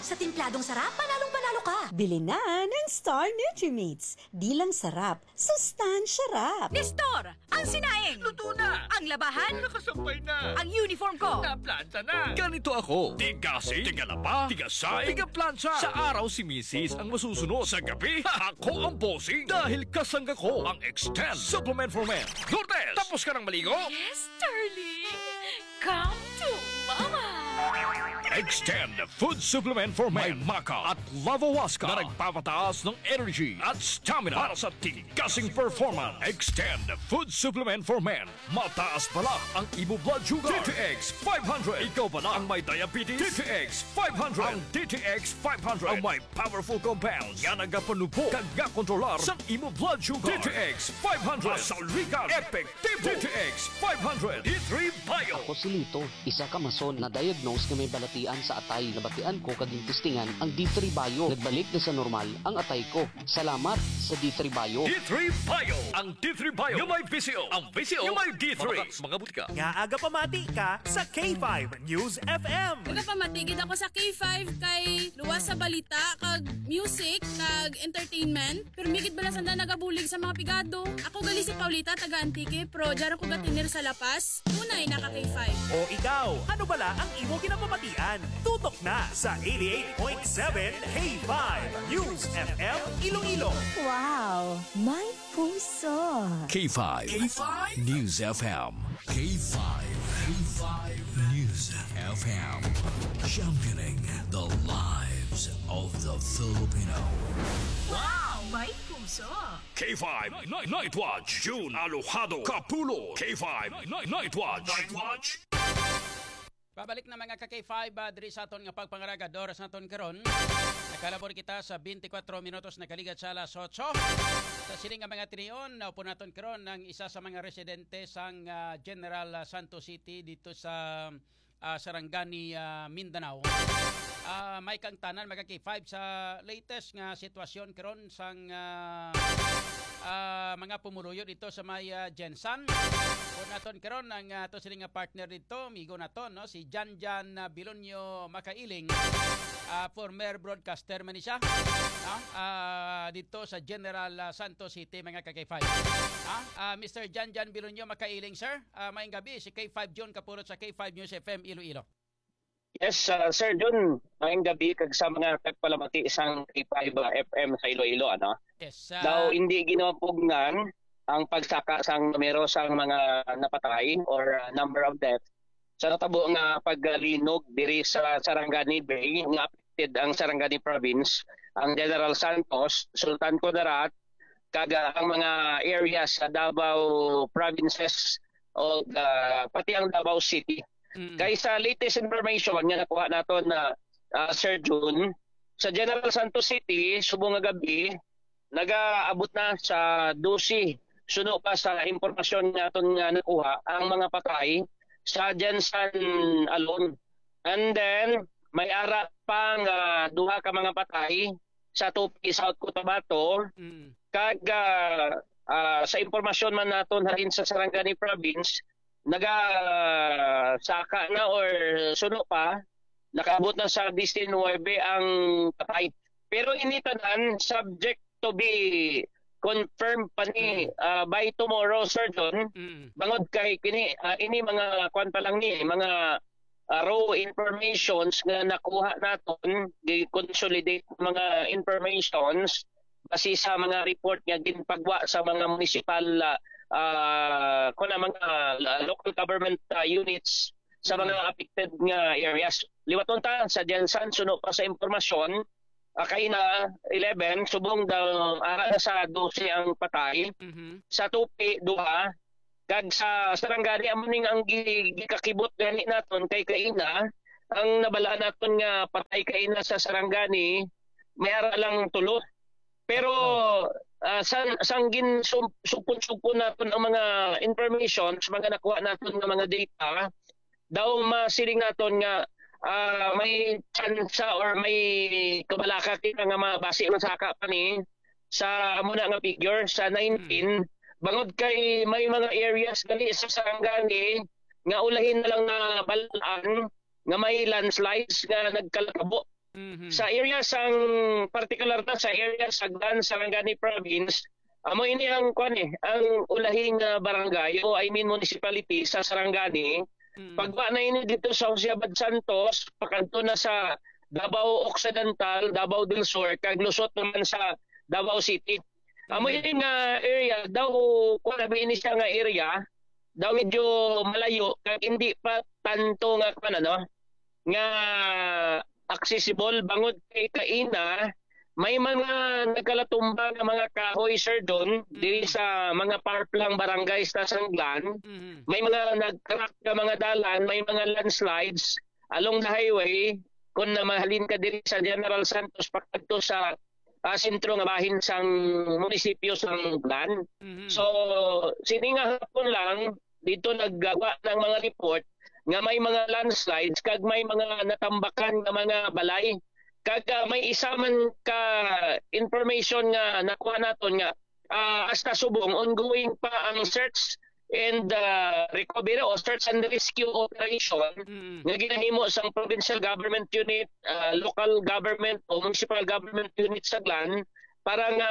Sa timpladong sarap, panalong panalo ka. Bili na ng Star Nutrimates. Di lang sarap, sustansya rap. Nestor, ang sinaing. Luto na! Ang labahan. Nakasampay na! Ang uniform ko. Naplanta na! Ganito ako. Tigasing, tigalaba, tigasay, tigaplansya. Sa araw si Mrs. ang masusunod. Sa gabi, ako ang bossing. Dahil kasangga ko ang Extend Supplement for Men. Lourdes, tapos ka ng maligo? Yes, darling. Come to mama. Extend Food Supplement for Men. May maca at lavawaska na nagpapataas ng energy at stamina para sa tigasing performance. Extend Food Supplement for Men. Mataas pala ang imo blood sugar. DTX 500. Ikaw pala ang may diabetes. DTX 500. Ang DTX 500 ang may powerful compounds. Yan ang kapanupo kag kontrolar sa imo blood sugar. DTX 500. Masaligan. Epektibo. DTX 500. D3 Bio. Ako si Lito, isa ka mason na diagnose na may balatian sa atay. Nabatian ko kaging testingan ang D3 Bio. Nagbalik na sa normal ang atay ko. Salamat sa D3 Bio. D3 Bio. Ang D3 Bio yung may VCO. Ang VCO yung may D3. Mga butika. Nga aga pamati ka sa K5 News FM. Nagapamatigid ako sa K5 kay luwas sa balita, kag music, kag entertainment. Pero migit bala sanda nagabulig sa mga pigado. Ako gali si Paulita, taga Antique, pro dyan ako gatinir sa Lapas. Tunay naka K5. O ikaw, ano bala ang imo kinapamatian? Tutok na sa 88.7 K5 News FM Iloilo. Wow, may puso. K5. K5 News FM. K5. K5 News FM. Championing the lives of the Filipino. Wow, may puso. K5 Night Watch. June Alojado Capulo. K5 Night Watch. Night Watch. Babalik na mga ka-K5 diri sa aton nga pagpangaragador sa aton karon. Nakalabor kita sa 24 minutos na kaligat sa alas 8. Sa siling nga mga tinion, naupo naton karon ng isa sa mga residente sang General Santos City dito sa Sarangani, Mindanao. May kang tanan mga K5 sa latest nga sitwasyon karon sang mga pumuluyo dito sa may Jensan. Kung naton karon ang to siling nga partner dito, migo naton no, si Janjan Bilonyo Makailing, former broadcaster man siya. Dito sa General Santos City mga K5. Mr. Janjan Bilonyo Makailing, sir. Maayong gabi si K5 John Kapurot sa K5 News FM Iloilo. Yes, Sir John, maayong gabi kag sa mga tagpalamati isang K5 FM sa Iloilo, ano? Yes. Daw hindi ginapugnan ang pagsaka sang numero sang mga napatay or number of deaths. Sa natabo nga paglinog diri sa Sarangani Bay, nga affected ang Sarangani Province, ang General Santos, Sultan Kudarat, kag ang mga areas sa Davao provinces o pati ang Davao City. Kaya sa latest information nga nakuha naton na Sir June, sa General Santos City, subong nga gabi, nagaabot na sa 12. Suno pa sa impormasyon naton nga nakuha ang mga patay sa Jensan alone. And then, may ara pang duha ka mga patay sa Tupi, South Cotabato. Kag sa impormasyon man naton halin sa Sarangani Province, nagasaka na or suno pa, nakaabot na sa 19 ang patay. Pero initanan, subject to be confirmed pa ni by tomorrow, Sir John. Bangod kay kini, ini mga kwanta lang ni, mga raw informations nga nakuha naton, di-consolidate mga informations base sa mga report nga ginpagwa sa mga municipal mga local government units sa mga affected nga areas. Liwaton ta sa Jensan, suno pa sa impormasyon, kay na 11, subong daw ara na sa 12 ang patay. Sa Tupi, duha. Kag sa Sarangani, amuning ang gikakibot gani naton kay kaina, ang nabala naton nga patay kaina sa Sarangani, may ara lang tulo. Pero sanggin supon-supon naton ang mga informations, mga nakuha naton nga mga data, daw masiling naton nga may tsansa or may kabalaka kita nga mabase man saka pa ni sa muna nga figure sa 19. Bangod kay may mga areas gali sa Sarangani nga ulahin na lang na balaan nga may landslides nga nagkalakabo Sa area sang particular na sa area sa Glan Sarangani province, amo ini ang ang ulahing barangay o I mean municipality sa Sarangani. Pagba na ini dito sa Josiabad Santos, pakanto na sa Davao Occidental, Davao del Sur, kag lusot naman sa Davao City. Amo ini nga area daw ini siya nga area daw medyo malayo kag hindi pa tanto nga nga accessible bangod kay kaina may mga nagkalatumba nga mga kahoy sir doon diri sa mga parplang barangay sa Sanglan. May mga nag-crack nga mga dalan, may mga landslides along the highway kung na mahalin ka diri sa General Santos pakadto sa sentro nga bahin sang munisipyo sang Glan. So sini nga hapon lang dito naggawa ng mga report nga may mga landslides kag may mga natambakan nga mga balay kag may isa man ka information nga nakuha naton nga hasta subong ongoing pa ang search and recovery o search and rescue operation nga ginahimo sang provincial government unit, local government o municipal government unit sa Glan para nga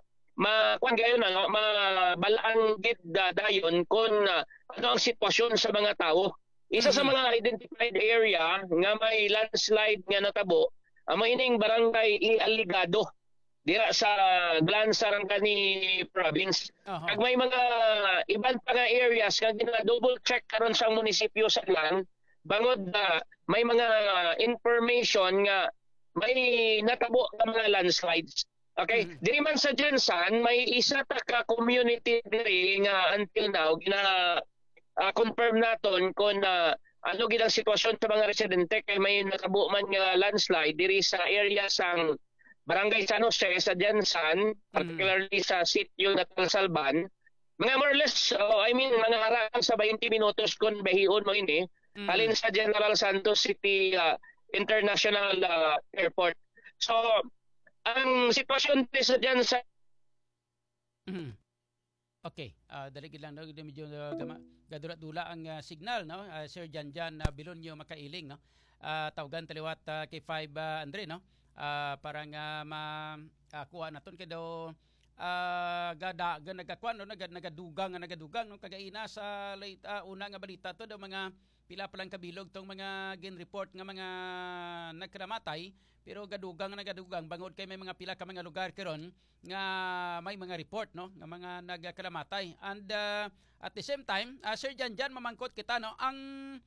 mabalaan gid dayon kung ano ang sitwasyon sa mga tao. Isa sa mga identified area nga may landslide nga natabo, maining barangay Aligado dira sa Glan Sarangani province. Kag may mga iban pa nga areas nga gina-double check karon sa munisipyo sa Glan bangod may mga information nga may natabo nga mga landslides. Okay, diri man sa Jensan may isa ta ka community diri nga until now confirm naton kung ano gid ang sitwasyon sa mga residente kay may nakabo man nga landslide diri sa area sang Barangay San Jose sa Jensan, particularly sa sitio na Talsalban. Mga more or less, mga harang sa 20 minutos kung bahion mo ini, halin sa General Santos City International Airport. So, ang sitwasyon sa dyan sa... Okay, daligid lang no, medyo gadula-dula ang signal no. Sir Janjan Bilonyo Makailing no. Tawagan taliwat kay 5 Andre no. Para nga makuha naton kay daw nagadugang no kagaina sa late una nga balita to daw mga pila pa lang kabilog tong mga gin-report nga mga nagkaramatay pero nagadugang bangod kay may mga pila ka mga lugar karon nga may mga report no nga mga nagkaramatay and at the same time Sir Janjan mamangkot kita no ang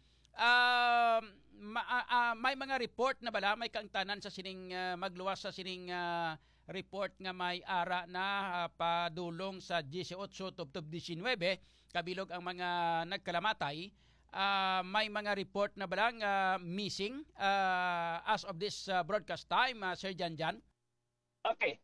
may mga report na bala may kaangtanan sa sining magluwas sa sining report nga may ara na padulong sa 18 tubtob 19 kabilog ang mga nagkalamatay. May mga report na balang missing as of this broadcast time, Sir Janjan? Okay.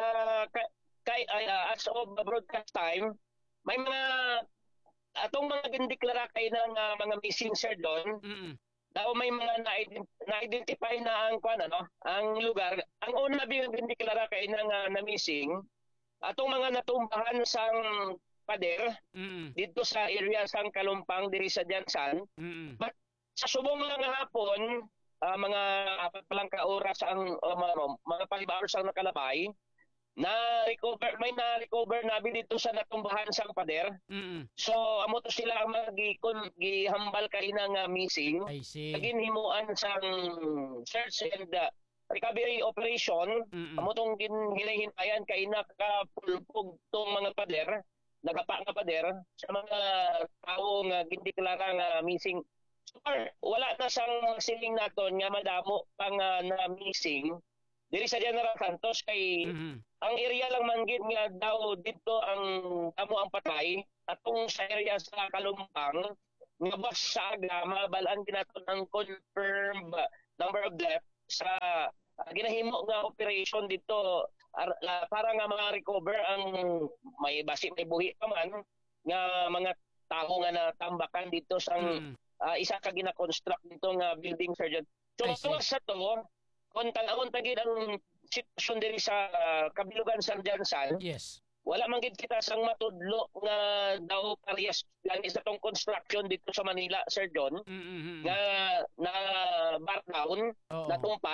As of the broadcast time, may mga atong mga gindeklara kay ng mga missing sir doon. Daw may mga na-identify na ang lugar. Ang una gindeklara kay ng na missing atong mga natumbahan sang pader dito sa area sang Kalumpang diri sa Jansan. But sa subong lang hapon mga apat pa lang ka oras ang mga 5 hours ang nakalabay may na-recover nabi dito sa natumbahan sang pader. So amo to sila ang gihambal kay nang missing. Naginhimuan sang search and recovery operation. Amo tong ginahintayan kay nakapulpog tong mga pader. Nagapa nga pader sa mga tao nga gindeklara nga missing. So, wala na sang siling naton nga madamo pang na missing diri sa General Santos kay ang area lang man gid nga daw dito ang amo ang patay atong sa area sa Kalumpang nga bas sa aga mabalaan ginaton ang confirmed number of deaths sa ginahimo nga operation dito para nga ma-recover ang may buhi pa man nga mga tao nga natambakan dito sa isa ka gina-construct dito nga building surgeon. So sa to kung tanawon tagid ang sitwasyon diri sa kabilugan sa Jansan. Yes. Wala man gid kita sang matudlo nga daw parehas lang isa tong construction dito sa Manila, Sir John. Nga na bar down, natumpag.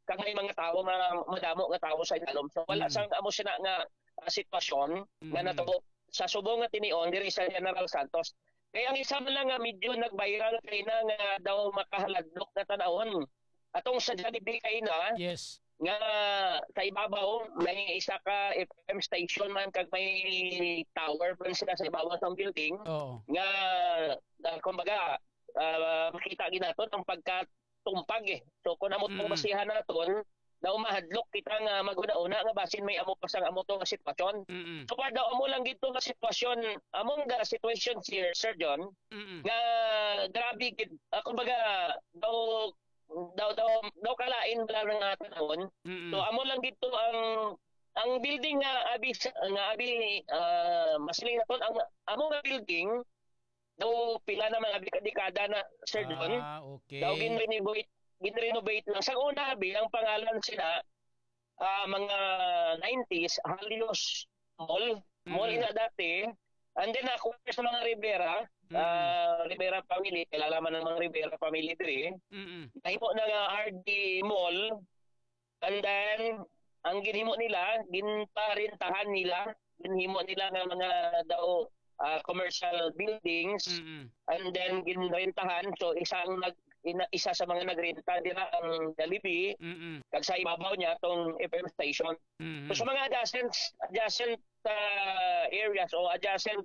kag may mga tao madamo nga tao sa ilalom. So wala sang amo sina nga sitwasyon nga natabo sa subong nga tinion diri sa General Santos. Kaya ang isa man lang nga medyo nag-viral kay na nga daw makahaladlok na tanawon. Atong sa Jollibee kay na Yes. nga sa ibabaw may isa ka FM station man kag may tower pa sila sa ibabaw ng building Oo. nga kumbaga makita ginaton ang pagkatumpag eh. So kung amo tong basihan naton daw mahadlok kita nga maguna-una nga basin may amo pa sang amo to nga sitwasyon. So para daw amo lang gito nga sitwasyon among the situation here Sir John nga grabe gid kumbaga daw kalain bala nga tanawon. So amo lang dito ang building nga abi masiling naton ang amo nga building daw pila na mga dekada na Sir John. Okay. Daw ginrenovate lang sa una abi ang pangalan sila mga 90s Halios Mall ina dati. And then ako sa mga Rivera Rivera family, kilala man ng mga Rivera family diri. Nahimo na nga RD Mall. And then, ang ginhimo nila, ginparintahan nila, ginhimo nila nga mga daw commercial buildings. And then, ginrentahan. So, isa sa mga nagrenta nila ang Jollibee. Kag sa ibabaw niya, itong FM station. So, sa mga adjacent areas o adjacent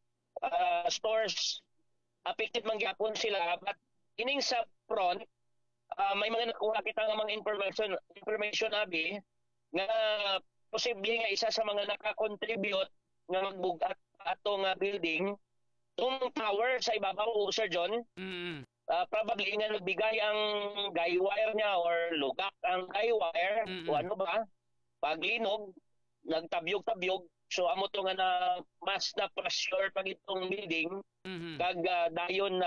stores affected man gyapon sila but ining sa front may mga nakuha kita nga mga information abi nga posible nga isa sa mga naka-contribute nga magbugat ato nga building tong tower sa ibabaw Sir John. Probably nga nagbigay ang guy wire niya or lugak ang guy wire o ano ba paglinog nagtabyog-tabyog. So amo to nga na mas na pressure pag itong building kag dayon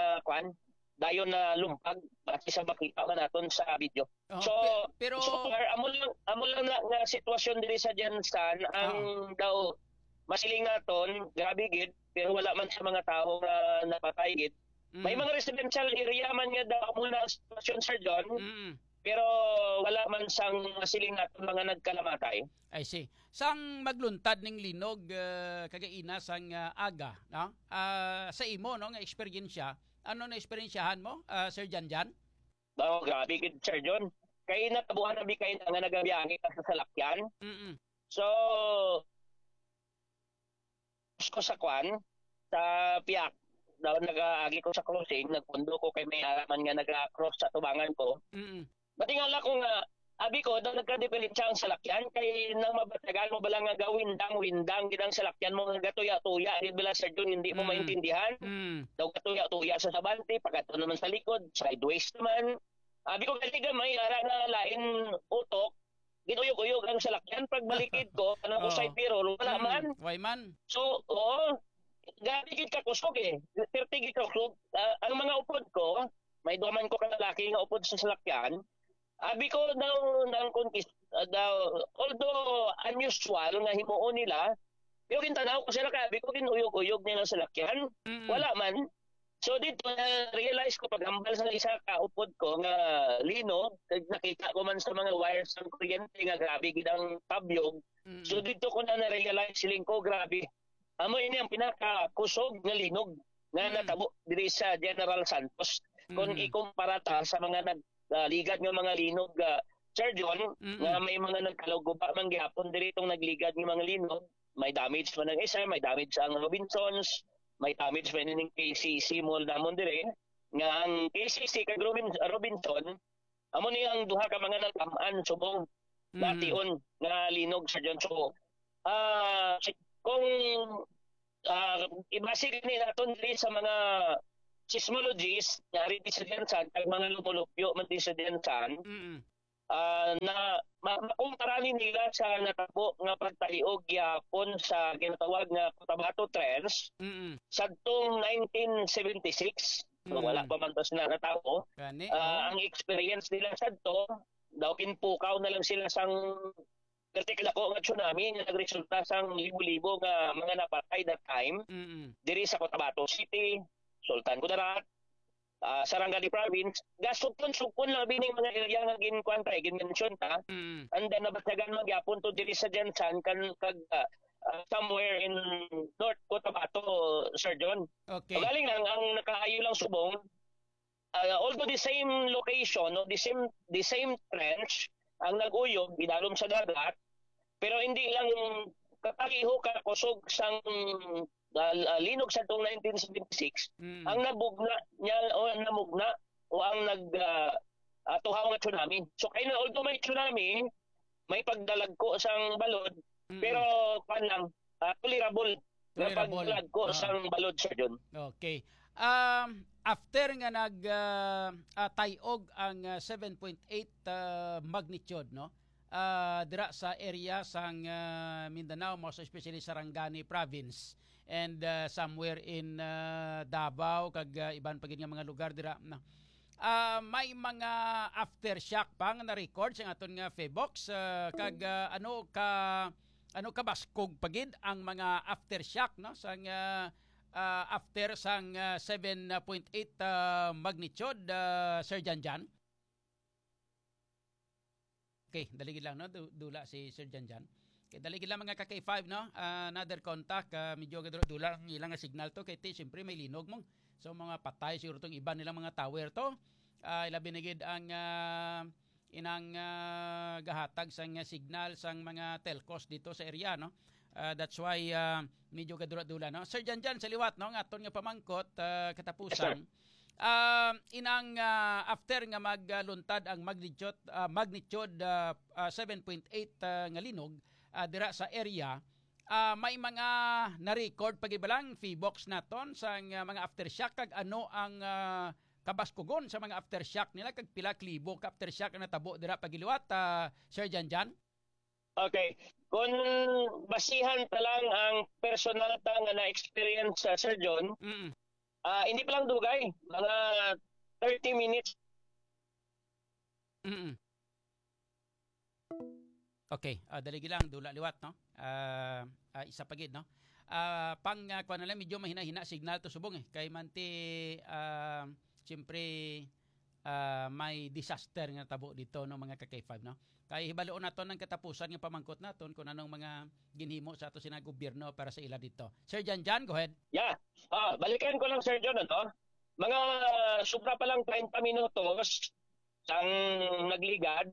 na lumpag base sa makita man naton sa video. So pero so far amo lang na nga sitwasyon diri sa Jensan ang daw masiling naton grabe gid pero wala man sa mga tao nga napatay gid. May mga residential area man nga daw muna ang sitwasyon Sir John. Pero wala man sang masiling naton mga nagkalamatay. I see. Sang magluntad ning linog kagaina sang aga, no? Sa imo no nga eksperyensya, ano na eksperyensyahan mo, Sir Janjan? Oh, grabe gid Sir John. Kay natabuhan na bi kay nga nagabiyahe ka sa salakyan. So ko sa kwan sa piyak daw nagaagi ko sa crossing, nagpundo ko kay may araman nga naga-cross sa tubangan ko. Batingala ko nga abi ko daw nagka-diferensya ang salakyan kay nang mabatagal mo bala nga gawindang gid ang salakyan mo nga gatuya-tuya di bala Sir John hindi mo maintindihan. Daw gatuya-tuya sa sabante pagkato naman sa likod sideways naman. Abi ko kay may ara na lain utok ginuyog-uyog ang salakyan pagbalikid ko kanang usay pero wala man. Why man? So gabi gid ka kusog eh. 30 gid ka kusog. Ang mga upod ko may duman ko ka lalaki nga upod sa salakyan. Abi ko daw nang conquist daw although unusual nga himuon nila pero gintanaw ko sila abi ko ginuyog-uyog nila sa lakyan wala man so dito na realize ko paghambal sa isa ka upod ko nga lino nakita ko man sa mga wires ng kuryente nga grabe gid ang tabyog so dito ko na realize siling ko grabe amo ini ang pinaka-kusog nga linog nga natabo diri sa General Santos kung ikumpara ta sa mga ligad nga mga linog Sir John nga may mga nagkalugba man gyapon diri tong nagligad nga mga linog may damage man ang isa may damage ang Robinsons may damage man ning KCC mall namon diri nga ang KCC kag Robinson amo ni ang duha ka mga nagkaman subong dation nga linog Sir John so kung ibase ni naton diri sa mga seismologists nga rin sa Jensan kag mga lumulupyo man din sa Jensan na makumpara nila sa natabo nga pagtaliog yapon sa ginatawag nga Cotabato Trench sadtong 1976 wala pa man tos na natao ang experience nila sadto daw pinpukaw na lang sila sang vertical ako nga tsunami nga nagresulta sang libo-libo nga mga napatay that time diri sa Cotabato City Sultan Kudarat, Sarangani province, gasugpon lang bining mga area nga gin-mention ta. And then nabatyagan magyapon to diri sa Jansan somewhere in North Cotabato, Sir John. Okay. Galing lang ang nakaayo lang subong. Although the same location, no, the same trench ang nag-uyog gidalom sa dagat, pero hindi lang kapareho ka kusog sang linog sa tong 1976 ang namugna o ang tuhaw nga tsunami. So kay na although may tsunami, may pagdalagko sang balod, pero lang tolerable na pagdalagko sang balod, Sir John. Okay. After nga tayog ang 7.8 magnitude, no? Dira sa area sang Mindanao, most especially Sarangani province, and somewhere in Davao kag iban pagid nga mga lugar dira na may mga aftershock pang na record sa aton nga Febox kag ano ka baskog pagid ang mga aftershock, no, sang after sang 7.8 magnitude, Sir Janjan. Okay, daligid lang, no, dula si Sir Janjan. Okay, daligid lang mga ka-K5, no. Another contact, medyo dula ang ilang signal to kay siyempre may linog mong. So mga patay siguro tong iba nilang mga tower to. Ilabi na gid ang inang gahatag sang signal sang mga telcos dito sa area, no. That's why medyo kadula-dula, no. Sir Janjan sa liwat, no, nga aton nga pamangkot katapusan. Inang after nga magluntad ang magnitude 7.8 nga linog dira sa area, may mga na-record pagibalang Febox naton sa mga aftershock kag ano ang kabaskugon sa mga aftershock nila kag pila klibo ka aftershock na natabo dira pagiliwat, Sir Janjan. Okay. Kung basihan pa lang ang personal ta nga na-experience sa Sir John, hindi pa lang dugay. Mga 30 minutes. Okay, daligi lang dula liwat, no. Isa pagid, no. Pang kuan na lang medyo mahina-hina signal to subong kay manti siyempre may disaster nga tabo dito, no, mga ka-K5, no. Kay hibaloon naton ng katapusan nga pamangkot naton kung anong mga ginhimo sa ato sinang gobyerno para sa ila dito. Sir Janjan, go ahead. Yeah. Balikan ko lang, Sir John, ano? Mga sobra pa lang 30 minutos sang nagligad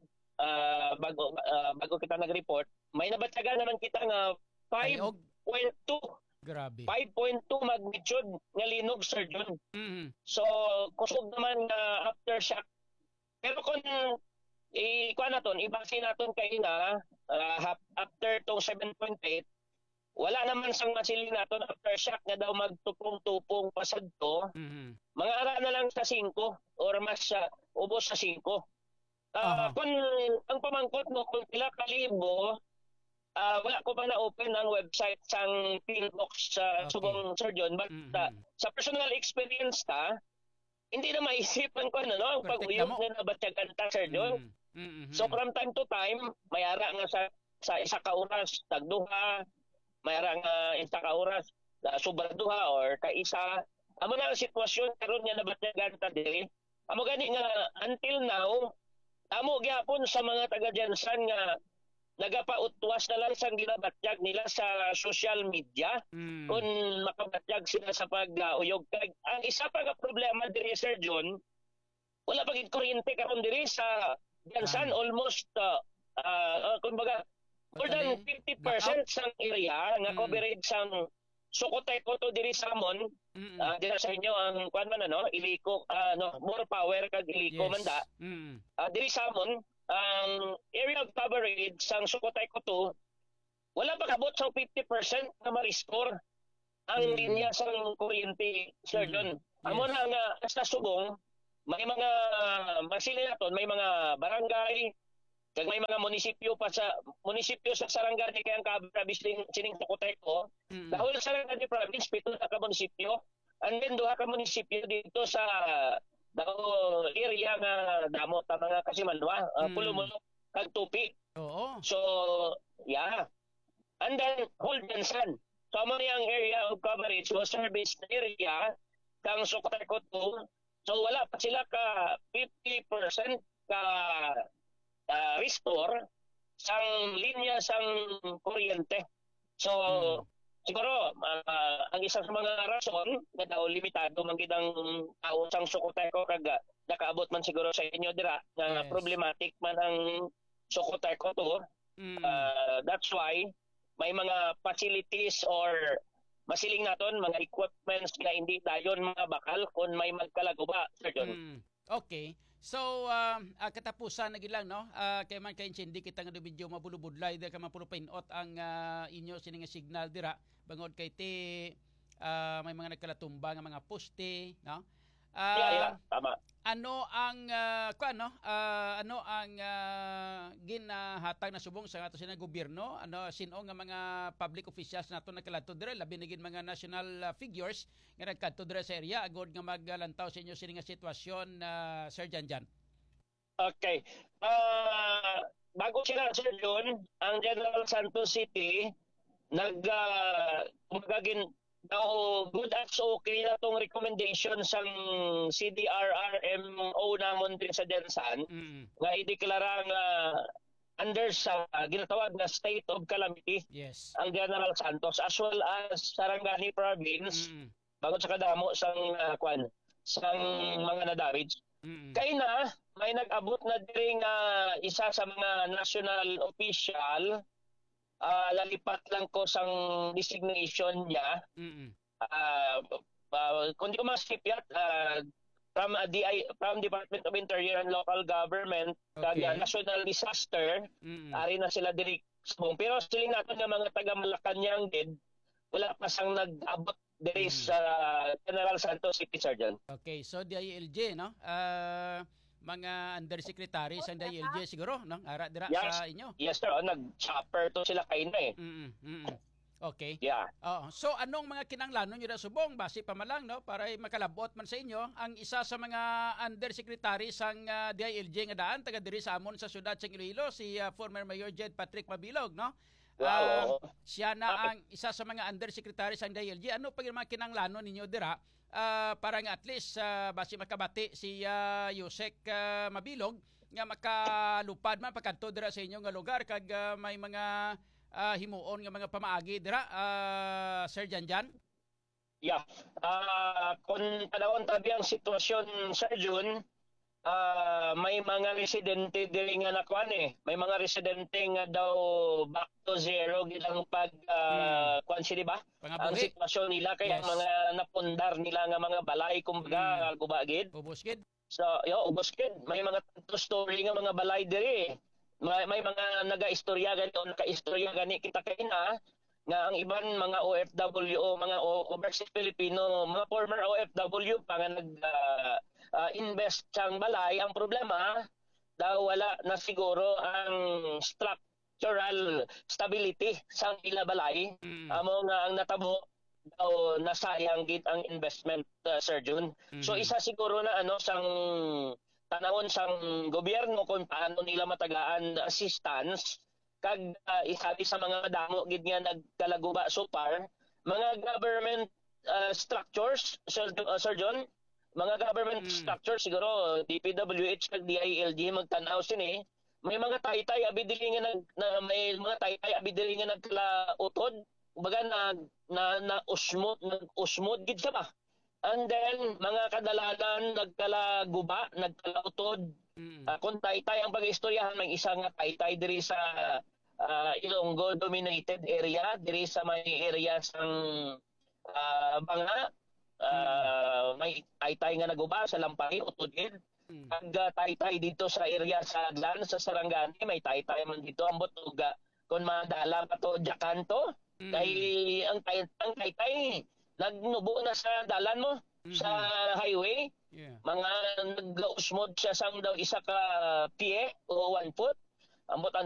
bago kita nag-report, may nabatyagan naman kita nga 5.2. Grabe. 5.2 magnitude nga linog, Sir John. So, kusog naman na aftershock. Pero kung ikuha naton, ibase naton kay na after tong 7.8, wala naman sang masiling naton aftershock nga daw magtupong-tupong pasadto. Mga ara na lang sa 5 or mas ubos sa 5. Kung ang pamangkot mo kung pila kalibo, wala ko pa na-open ang website sang Pinbox sa subong Sir John, but sa personal experience ta, hindi na maisipan ko ang pag-uyog na nabatyagan ta, Sir John. So from time to time, may ara nga sa isa ka oras tagduha, may ara nga isa ka oras sobra duha or kaisa. Amo na ang sitwasyon karon nga nabatyagan ta diri. Amo gani nga until now, amo gyapon sa mga taga-Jansan nga nagapautwas na lang sang ginabatyag nila sa social media kung makabatyag sila sa pag-uyog. Ang isa pa nga problema diri, Sir John, wala pa gid kuryente karon diri sa Jansan. Almost kumbaga more than 50% sang area nga coverage sang Sukotay ko to diri sa amon. Dira sa inyo ang kuan man Iliko, more power kag Iliko manda. Diri sa amon ang area of coverage sang Sukotay ko to wala pa kabot sa 50% na ma-restore ang linya sang kuryente, Sir John. Amo na nga sa subong may mga masili naton, may mga barangay kag may mga munisipyo sa Sarangani kay ang province sining Sukotay ko. Dahil sa Sarangani province 7 ka munisipyo and then 2 ka munisipyo dito sa area nga damo ta mga Kasimanwa, Pulumulo kag Tupi. Oo. So, yeah. And then whole Jansan. So mo ang area of coverage was service area kang Sukotay ko to So wala pa sila ka 50% ka restore sang linya sang kuryente. So siguro ang isa sa mga rason nga daw limitado man gid ang tao sang Sukoteko kag nakaabot man siguro sa inyo dira nga Yes. problematic man ang Sukoteko to. That's why may mga facilities or masiling naton mga equipments nga hindi dayon mga bakal kung may magkalaguba, Sir John. Okay. So, katapusan na lang, no? Kaya man kayo hindi kita nga do video mabulubudlay, dahil ka mapulupinot ang inyo sining nga signal dira. Bangod kay ti may mga nagkalatumba nga mga poste, no? Tama. Ano ang ano ang ginhatag na subong sa ato sinang gobyerno, ano sino nga mga public officials nato nagkadto dire, labi na gid mga national figures nga nagkadto dire sa area agod nga maglantaw sa inyo sini nga sitwasyon, Sir Janjan. Okay. Bago sila, Sir John, ang General Santos City kumagagin daw good as okay na tong recommendation sang CDRRMO namon din sa Densan nga ideklara nga under sa ginatawag na state of calamity. Yes. Ang General Santos as well as Sarangani province bago sa kadamo sang sang mga na-damage. Kaya na may nag-abot na diri nga isa sa mga national official lalipat lang ko sang designation niya. Kung di ko ma-skip yat, from Department of Interior and Local Government, kag National Disaster, ari na sila diri subong. Pero siling natin nga mga taga Malacanang gid, wala pa sang nag-abot diri sa General Santos City, Sergeant. Okay, so DILG, no? Mga undersecretary sa DILG siguro, no? Ara dira sa inyo. Yes, sir. Nag-chopper to sila kayo na eh. Okay. Yeah. So anong mga kinanglanon nyo na subong base pa man lang, no, para makalabot man sa inyo ang isa sa mga undersecretary sang DILG nga daan taga diri sa amon sa syudad sa Iloilo, si former Mayor Jed Patrick Mabilog, no? Wow. Siya na ang isa sa mga undersecretary sang DILG. Ano pa yung mga kinanglanon ninyo dira para nga at least base makabati si Yusek Mabilog nga makalupad man pagkadto dira sa inyo nga lugar kag may mga himuon nga mga pamaagi dira, Sir Janjan? Yeah. Kung panahon tabi ang sitwasyon, Sir Jun, may mga residente diri nga nakuan eh. May mga residente nga daw back to zero gilang kuan si ba? Ang sitwasyon nila kaya mga napundar nila nga mga balay kumbaga gubagid. Ubuskid. So, ubuskid. May mga story nga mga balay diri. May mga naga-istorya gani o naka-istorya gani kita kay na nga ang iban mga OFW o mga overseas Filipino, mga former OFW pa nga invest sang balay. Ang problema daw wala na siguro ang structural stability sang ila balay. Amo nga ang natabo daw nasayang gid ang investment, Sir Jun. So isa siguro na sang tanawon sang gobyerno kung paano nila matagaan assistance kag isabi sa mga damo gid nga nagkalaguba so far mga government structures, Sir John, mga government structures siguro DPWH kag DILG magtanaw sini may mga taytay abidili nga may mga taytay abidili nga nagkalautod baga na usmod gid sa ba. And then, mga kadalanan, nagkalaguba, nagkalautod. Kung taytay ang pag-istoryahan, may isa nga taytay diri sa Ilonggo-dominated area, diri sa may area sang Banga. May taytay nga naguba sa Lampay, utod-id. Ang taytay dito sa area sa Aglan, sa Sarangani, may taytay man dito. Ang butuga, kung madala pa to, Jacanto. Kay ang taytay, nagnubo na sa dalan mo sa highway. Mga nag-usmod siya sang daw isa ka pie o 1 foot. Ambot